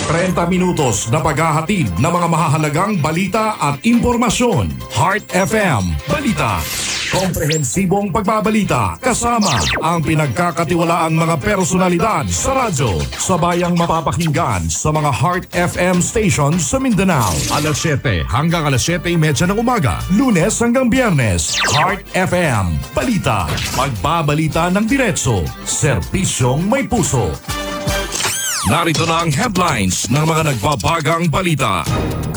30 minutos na paghahatid ng mga mahahalagang balita at impormasyon. Heart FM Balita. Komprehensibong pagbabalita kasama ang pinagkakatiwalaang mga personalidad sa radyo. Sabayang mapapakinggan sa mga Heart FM stations sa Mindanao. Alas 7 hanggang alas 7:30 ng umaga. Lunes hanggang Biyernes. Heart FM Balita. Pagbabalita ng diretso. Serbisyong may puso. Narito na ang headlines ng mga nagbabagang balita.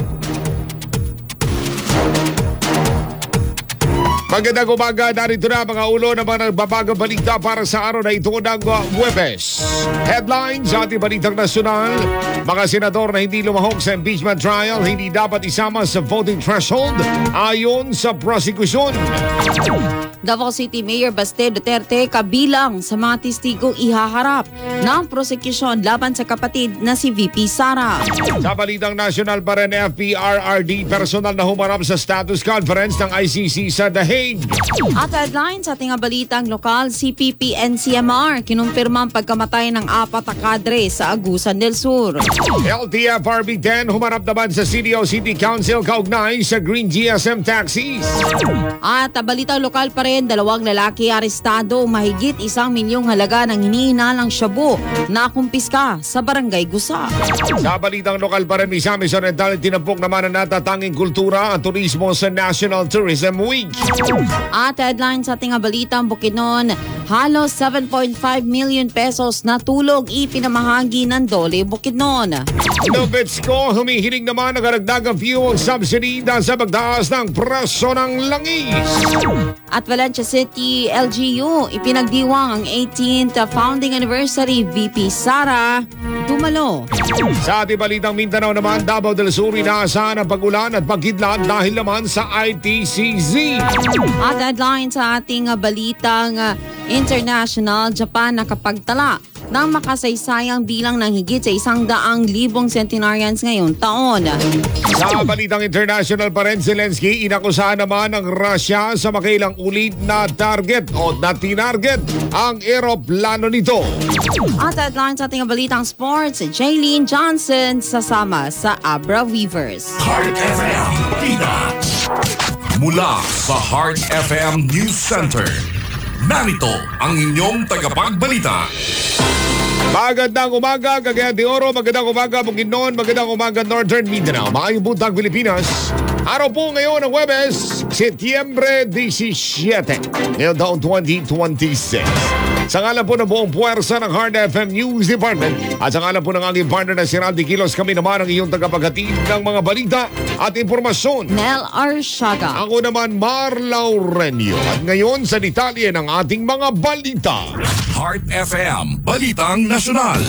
Magandang umaga, narito na mga ulo ng mga nagbabagang balita para sa araw na ito ng Huwebes. Headlines sa ating balitang nasyonal: mga senador na hindi lumahok sa impeachment trial hindi dapat isama sa voting threshold ayon sa prosekusyon. Davao City Mayor Baste Duterte kabilang sa mga testigong ihaharap ng prosekusyon laban sa kapatid na si VP Sara. Sa balitang nasyonal pa rin, FPRRD personal na humarap sa status conference ng ICC sa The Hague. At headlines sa ating balitang lokal, CPP NCMR kinumpirma ang pagkamatay ng 4 na kadre sa Agusan del Sur. LTFRB 10 humarap naman sa CDO City Council kaugnay sa Green GSM taxis. At balitang lokal pa rin, 2 lalaki arestado, mahigit 1 milyong halaga ng hinihinalang shabu na kumpiska sa Barangay Gusa. Sa balitang lokal pa rin, Misamis Oriental tinampok naman ang natatanging kultura at turismo sa National Tourism Week. At headline sa ating balitang Bukidnon, halos 7.5 million pesos na tulog ipinamahagi ng Dole Bukidnon. Nobitsko humihiling naman ang karagdagang fuel subsidy dahil sa pagtaas ng presyo ng langis. At Valencia City LGU ipinagdiwang ang 18th founding anniversary VP Sara dumalo. Sa ating balitang Mindanao naman, Davao del Sur inaasahan ang pag-ulan at pagkidlat dahil naman sa ITCZ. At headline sa ating balitang international, Japan nakapagtala ng makasaysayang bilang ng higit sa 100,000 centenarians ngayong taon. Sa balitang international pa rin, Zelensky inakusahan naman ng Russia sa makailang ulit na target o na tinarget ang eroplano nito. At headline sa ating balitang sports, Jaylene Johnson sasama sa Abra Weavers. Heart FM Balita. Mula sa Heart FM News Center, narito ang inyong tagapagbalita. Magandang umaga, Cagayan de Oro. Magandang umaga, Bukidnon. Magandang umaga, Northern Mindanao. Maayong buntag, Pilipinas. Araw po ngayon ng Huwebes, Setyembre 17, ngayong taon 2026. Sa ngalan po ng buong puwersa ng Heart FM News Department at sa ngalan po ng aking partner na si Randy Kilos, kami naman ang iyong tagapaghatid ng mga balita at impormasyon. Nel Arshaga. Ako naman, Mar Laurenio. At ngayon sa detalye ng ating mga balita. Heart FM Balitang Nasyonal.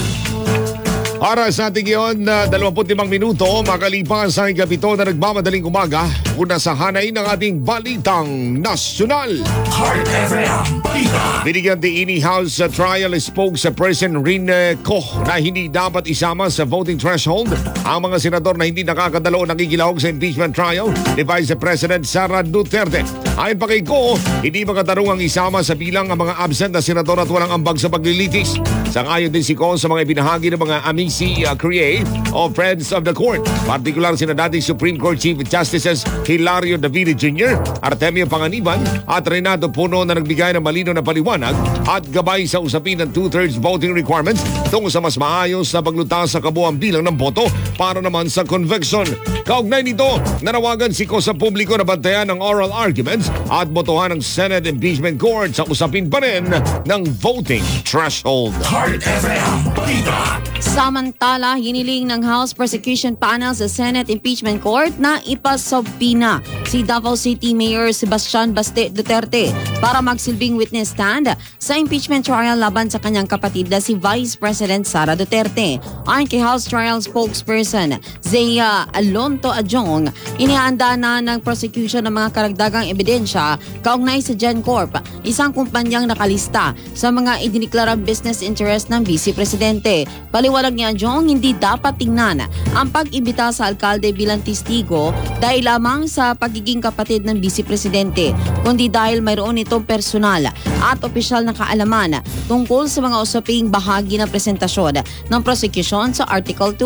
Oras natin ngayon, 25 minuto makalipas sa ikapito na nagmamadaling umaga. Una sa hanay ng ating balitang nasyonal. Heart FM Balita. Binigyan ni House trial spokesperson Rene Koch na hindi dapat isama sa voting threshold ang mga senador na hindi nakakadalo o nakikilahok sa impeachment trial ni Vice President Sara Duterte. Ayon pa kay Koch, hindi makatarong ang isama sa bilang ang mga absent na senador at walang ambag sa paglilitis. Sangayon din si Koch sa mga ibinahagi ng mga Amici Crea o Friends of the Court. Partikular sina dating Supreme Court Chief Justices Hilario Davide Jr., Artemio Panganiban at Renato Puno na nagbigay ng malino na paliwanag at gabay sa usapin ng 2/3 voting requirements tungo sa mas maayos na paglutas sa kabuang bilang ng boto para naman sa conviction. Kaugnay nito, nanawagan si Koch sa publiko na bantayan ng oral arguments at botohan ng Senate Impeachment Court sa usapin pa rin ng voting threshold. Heart FM Balita. Samantala, hiniling ng House Prosecution Panel sa Senate Impeachment Court na ipasubpina si Davao City Mayor Sebastian Baste Duterte para magsilbing witness stand sa impeachment trial laban sa kanyang kapatid na si Vice President Sara Duterte. Ayon kay House Trial Spokesperson Zea Alonto Adjong, inihanda na ng prosecution ng mga karagdagang ebidensya kaugnay sa GenCorp, isang kumpanyang nakalista sa mga idineklarang business interest ng Vice Presidente. Paliwanag ni Adjong, hindi dapat tingnan ang pag-imbita sa alkalde bilang testigo dahil lamang sa pagiging kapatid ng Vice Presidente, kundi dahil mayroon itong personal at opisyal na kaalaman tungkol sa mga usaping bahagi ng presentasyon ng prosecution sa Article 2